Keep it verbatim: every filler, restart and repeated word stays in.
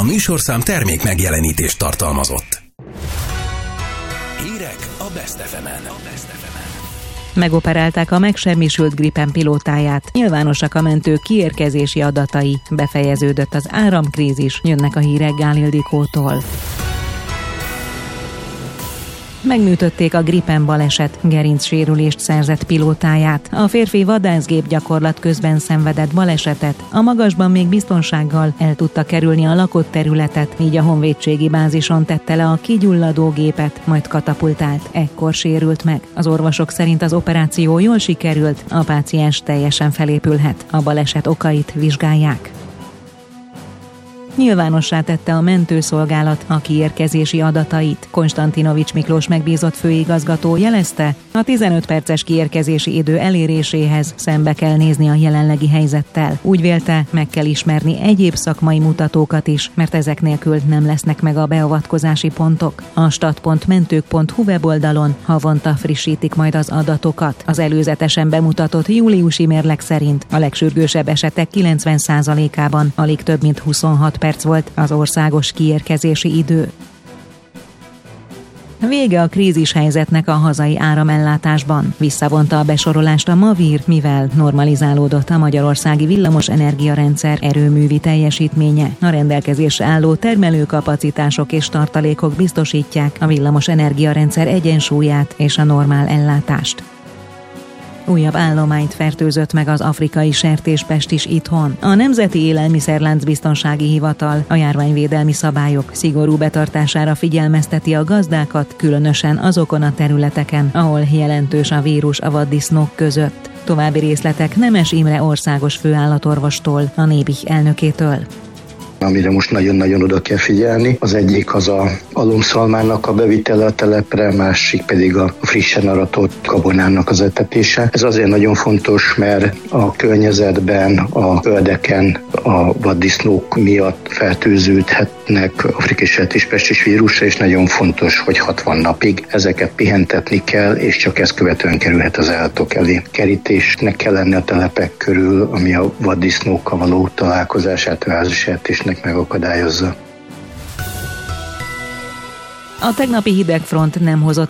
műsorszám termék megjelenítést tartalmazott. Hírek a Best ef emen. Megoperálták a megsemmisült Gripen pilótáját. Nyilvánosak a mentők kiérkezési adatai. Befejeződött az áramkrízis. Jönnek a hírek Gál Ildikótól. Megműtötték a Gripen baleset gerincsérülést szerzett pilótáját. A férfi vadászgép gyakorlat közben szenvedett balesetet. A magasban még biztonsággal el tudta kerülni a lakott területet, így a honvédségi bázison tette le a kigyulladó gépet, majd katapultált. Ekkor sérült meg. Az orvosok szerint az operáció jól sikerült, a páciens teljesen felépülhet. A baleset okait vizsgálják. Nyilvánossá tette a mentőszolgálat a kiérkezési adatait. Konstantinovics Miklós megbízott főigazgató jelezte, a tizenöt perces kiérkezési idő eléréséhez szembe kell nézni a jelenlegi helyzettel. Úgy vélte, meg kell ismerni egyéb szakmai mutatókat is, mert ezek nélkül nem lesznek meg a beavatkozási pontok. A stat pont mentők pont hu weboldalon havonta frissítik majd az adatokat. Az előzetesen bemutatott júliusi mérleg szerint a legsürgősebb esetek kilencven százalékában alig több mint huszonhat perc volt az országos kiérkezési idő. Vége a krízis helyzetnek a hazai áramellátásban. Visszavonta a besorolást a Mavír, mivel normalizálódott a magyarországi villamos energiarendszer erőművi teljesítménye. A rendelkezésre álló termelőkapacitások és tartalékok biztosítják a villamos energiarendszer egyensúlyát és a normál ellátást. Újabb állományt fertőzött meg az afrikai sertéspest is itthon. A Nemzeti Élelmiszerláncbiztonsági Hivatal a járványvédelmi szabályok szigorú betartására figyelmezteti a gazdákat, különösen azokon a területeken, ahol jelentős a vírus a vaddisznók között. További részletek Nemes Imre országos főállatorvostól, a Nébih elnökétől. Amire most nagyon-nagyon oda kell figyelni. Az egyik az a alomszalmának a bevitele a telepre, másik pedig a frissen aratott gabonának az etetése. Ez azért nagyon fontos, mert a környezetben, a földeken a vaddisznók miatt fertőződhetnek afrikai sertéspestis vírusra, és nagyon fontos, hogy hatvan napig ezeket pihentetni kell, és csak ezt követően kerülhet az állatok elé. Kerítésnek kell lenni a telepek körül, ami a vaddisznókkal való találkozását a házi sertésnek megakadályozza. A tegnapi hidegfront nem hozott